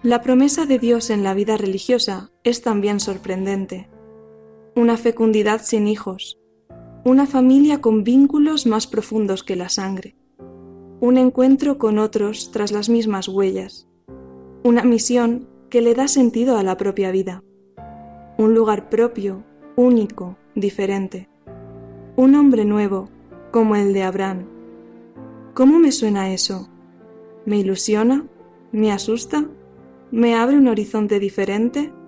La promesa de Dios en la vida religiosa es también sorprendente. Una fecundidad sin hijos, una familia con vínculos más profundos que la sangre, un encuentro con otros tras las mismas huellas, una misión que le da sentido a la propia vida, un lugar propio, único, diferente, un hombre nuevo, como el de Abraham. ¿Cómo me suena eso? ¿Me ilusiona? ¿Me asusta? ¿Me abre un horizonte diferente?